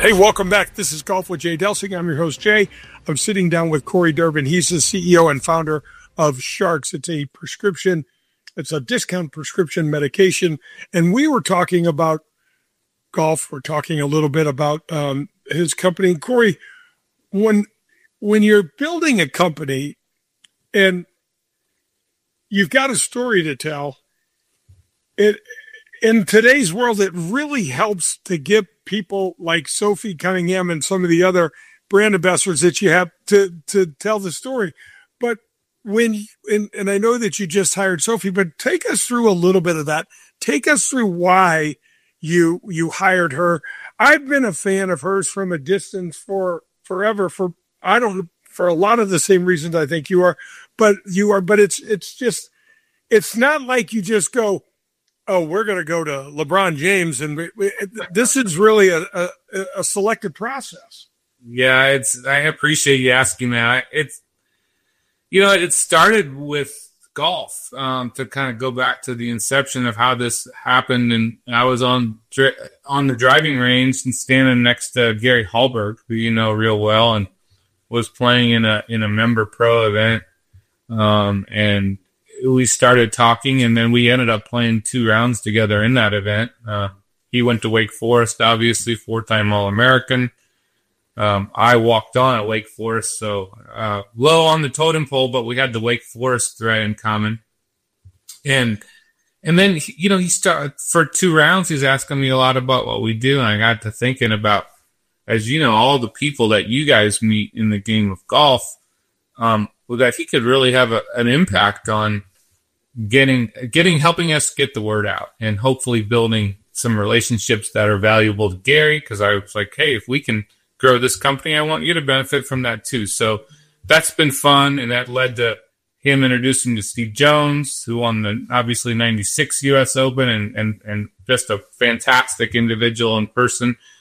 Hey, welcome back. This is Golf with Jay Delsing. I'm your host, Jay. I'm sitting down with Corey Durbin. He's the CEO and founder of Sharks. It's a discount prescription medication. And we were talking about golf. We're talking a little bit about his company. Corey, when you're building a company and you've got a story to tell, in today's world, it really helps to give people like Sophie Cunningham and some of the other brand ambassadors that you have to tell the story. But and I know that you just hired Sophie, but take us through a little bit of that. Take us through why you hired her. I've been a fan of hers from a distance for forever, for a lot of the same reasons I think you are, but it's not like you just go, oh, we're going to go to LeBron James. And this is really a selected process. Yeah, I appreciate you asking that. It started with golf, to kind of go back to the inception of how this happened. And I was on the driving range and standing next to Gary Hallberg, who you know real well, and was playing in a member pro event. And we started talking, and then we ended up playing 2 rounds together in that event. He went to Wake Forest, obviously 4-time All-American. I walked on at Wake Forest, so low on the totem pole, but we had the Wake Forest thread in common. And then, he started for 2 rounds. He's asking me a lot about what we do, and I got to thinking about, as you know, all the people that you guys meet in the game of golf, that he could really have an impact on helping us get the word out, and hopefully building some relationships that are valuable to Gary. Because I was like, hey, if we can grow this company, I want you to benefit from that too. So that's been fun, and that led to him introducing to Steve Jones, who won the obviously 96 U.S. Open, and just a fantastic individual in person.